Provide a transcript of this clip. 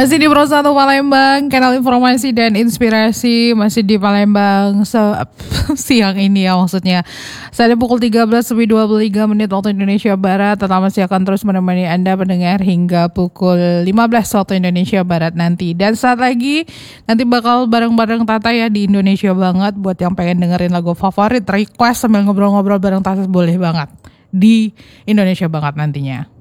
Masih di Pro 1 Palembang, kanal informasi dan inspirasi. Masih di Palembang siang ini ya maksudnya. Saat pukul 13:23 waktu Indonesia Barat. Tetap masih akan terus menemani Anda pendengar hingga pukul 15 waktu Indonesia Barat nanti. Dan saat lagi nanti bakal bareng-bareng Tata ya di Indonesia Banget. Buat yang pengen dengerin lagu favorit, request sambil ngobrol-ngobrol bareng Tata boleh banget di Indonesia Banget nantinya.